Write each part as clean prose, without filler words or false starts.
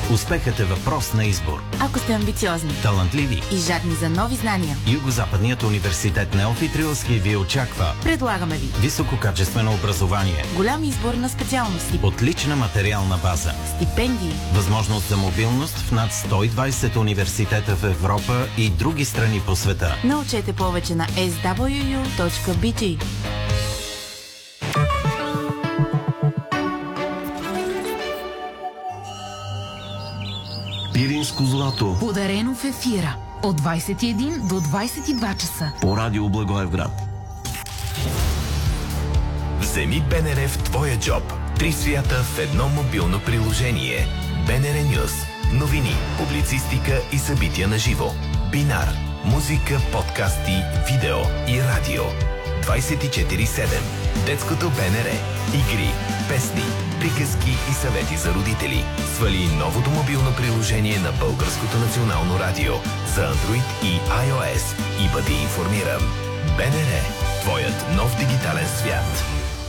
Успехът е въпрос на избор. Ако сте амбициозни, талантливи и жадни за нови знания, Югозападният университет Неофит Рилски ви очаква. предлагаме ви Висококачествено образование, голям избор на специалности, отлична материална база, стипендии, възможност за мобилност в над 120 университета в Европа и други страни по света. Научете повече на swu.bg. Пиринско злато. Подарено в ефира от 21 до 22 часа. По радио Благоевград. Вземи БНР в твоя джоб. 3 свята в едно мобилно приложение. БНР Нюс. Новини, публицистика и събития на живо. Бинар. Музика, подкасти, видео и радио. 24/7. Детското БНР. Игри, песни, приказки и съвети за родители. Свали новото мобилно приложение на Българското национално радио за Android и iOS и бъди информиран. БНР. Твоят нов дигитален свят.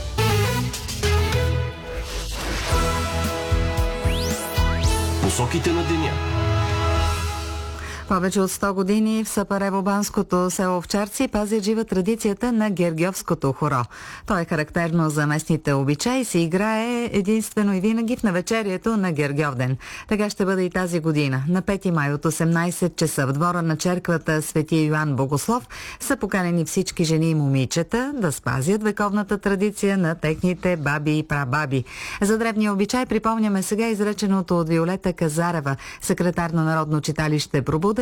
Посоките на деня. Повече от 100 години в Сапарево-банското село Овчарци пазят жива традицията на Гергьовското хоро. То е характерно за местните обичаи и се играе единствено и винаги в навечерието на Гергьовден. Така ще бъде и тази година. На 5 май от 18 часа в двора на черквата Свети Йоан Богослов са поканени всички жени и момичета да спазят вековната традиция на техните баби и прабаби. За древния обичай припомняме сега изреченото от Виолета Казарева, секретар на Народно читалище Пробуда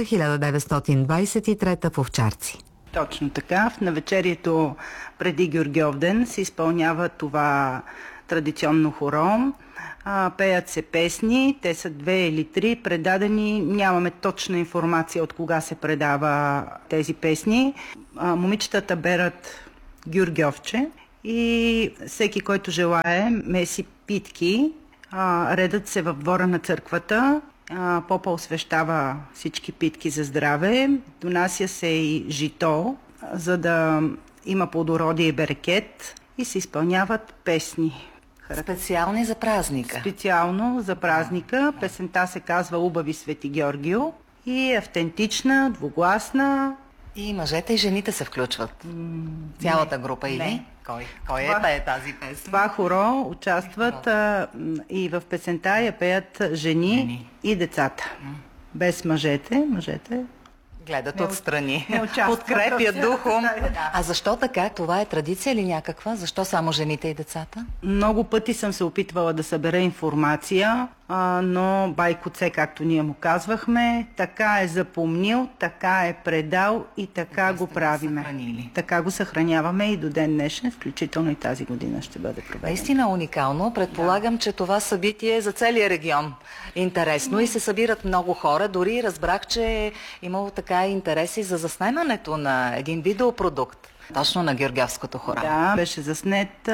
1923 в Овчарци. Точно така. В навечерието преди Гергьовден се изпълнява това традиционно хоро. Пеят се песни, те са 2 или 3 предадени. Нямаме точна информация от кога се предава тези песни. Момичетата берат гюргьовче и всеки, който желае, меси питки. Редат се в двора на църквата. Попа освещава всички питки за здраве, донася се и жито, за да има плодородие и берекет и се изпълняват песни. Специални за празника. Специално за празника. Песента се казва "Убави Свети Георгио" и е автентична, двугласна. И мъжете и жените се включват. Цялата група или? Не. Кой е тази песен? Това хоро участват и в песента я пеят жени и децата. Без мъжете. Мъжете гледат отстрани. Подкрепят духом. А защо така? Това е традиция ли някаква? Защо само жените и децата? Много пъти съм се опитвала да събера информация, но байкоце, както ние му казвахме, така е запомнил, така е предал и така го правиме. Така го съхраняваме и до ден днешен, включително и тази година ще бъде проведено. Наистина уникално. Предполагам, че това събитие е за целия регион. Интересно и се събират много хора. Дори разбрах, че е имало така интереси за заснемането на един видеопродукт. Точно на Гергьовското хоро. Да, беше заснет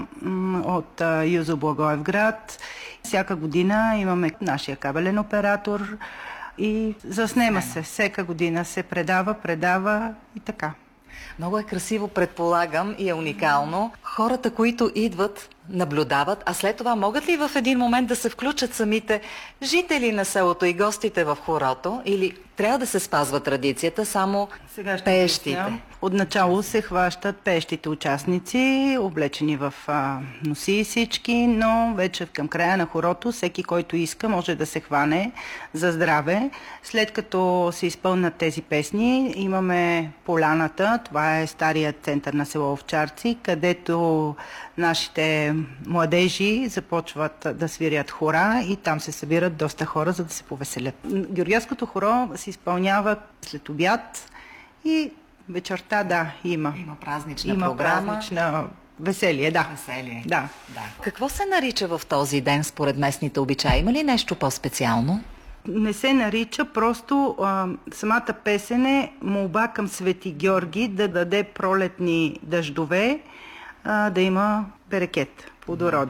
от Юзо Благоевград. Всяка година имаме нашия кабелен оператор и заснема се. Всяка година се предава и така. Много е красиво, предполагам, и е уникално. Хората, които идват, наблюдават, а след това могат ли в един момент да се включат самите жители на селото и гостите в хорото, или трябва да се спазва традицията само пеещите? Отначало се хващат пеещите участници, облечени в носи всички, но вече към края на хорото всеки, който иска, може да се хване за здраве. След като се изпълнят тези песни, имаме поляната, това е старият център на село Овчарци, където нашите младежи започват да свирят хора и там се събират доста хора, за да се повеселят. Георгиевското хоро се изпълнява след обяд и вечерта, има. Има празнична програма. Празнична веселие, да. Веселие. Да. Какво се нарича в този ден според местните обичаи? Има ли нещо по-специално? Не се нарича, просто самата песен е молба към Свети Георги да даде пролетни дъждове, да има берекет, плодородие.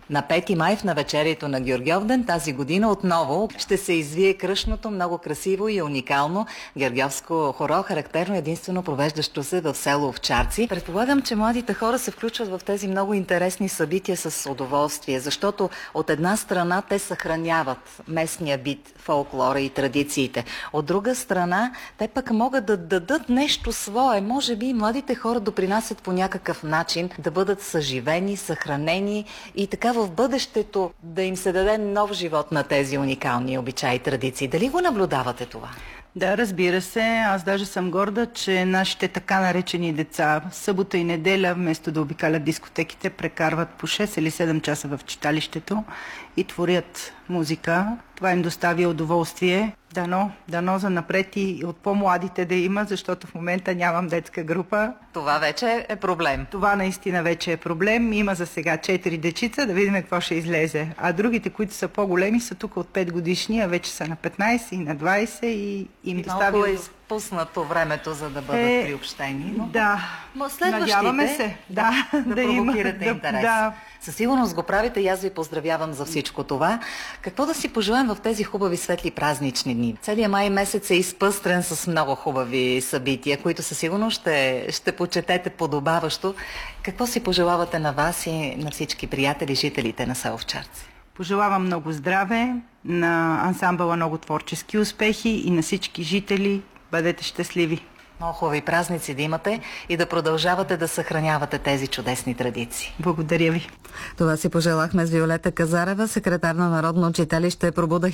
На 5 май в навечерието на Георгиовден тази година отново ще се извие кръшното, много красиво и уникално георгиовско хоро, характерно единствено провеждащо се в село Овчарци. Предполагам, че младите хора се включват в тези много интересни събития с удоволствие, защото от една страна те съхраняват местния бит, фолклора и традициите. От друга страна, те пък могат да дадат нещо свое. Може би младите хора допринасят по някакъв начин да бъдат съживени, съхранени и така в бъдещето да им се даде нов живот на тези уникални обичаи и традиции. Дали го наблюдавате това? Да, разбира се. Аз даже съм горда, че нашите така наречени деца събота и неделя, вместо да обикалят дискотеките, прекарват по 6 или 7 часа в читалището и творят музика. Това им доставя удоволствие. Дано за напред и от по-младите да има, защото в момента нямам детска група. Това вече е проблем. Това наистина вече е проблем. Има за сега 4 дечица, да видим какво ще излезе. А другите, които са по-големи, са тук от 5 годишни, а вече са на 15 и на 20 и им доставя... Малко е изпуснато времето, за да бъдат приобщени. Но... Да, надяваме се. Да провокирате интерес. Да. Със сигурност го правите и аз ви поздравявам за всичко това. Какво да си пожелаем в тези хубави светли празнични дни? Целият май месец е изпъстрен с много хубави събития, които със сигурност ще почетете подобаващо. Какво си пожелавате на вас и на всички приятели, жителите на село Овчарци? Пожелавам много здраве, на ансамбъла много творчески успехи и на всички жители. Бъдете щастливи! Много хубави празници да имате и да продължавате да съхранявате тези чудесни традиции. Благодаря ви. Това си пожелахме с Виолета Казарева, секретар на Народно читалище Пробуда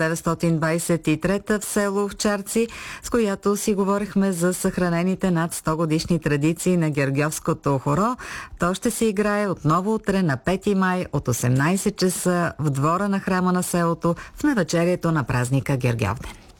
1923 в село Овчарци, с която си говорихме за съхранените над 100 годишни традиции на георгиовското хоро. То ще се играе отново утре на 5 май от 18 часа в двора на храма на селото в навечерието на празника Георгиовден.